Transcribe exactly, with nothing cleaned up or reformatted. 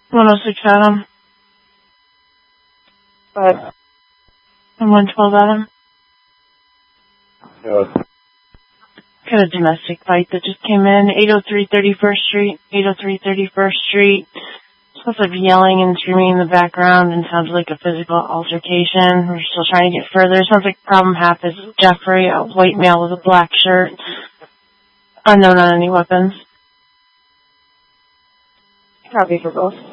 one oh six Adam. Five. And one twelve Adam. Good. Got a domestic fight that just came in. eight oh three thirty-first Street. eight oh three thirty-first Street. Sounds like yelling and screaming in the background and sounds like a physical altercation. We're still trying to get further. Sounds like problem half is Jeffrey, a white male with a black shirt. Unknown on any weapons. Copy for both.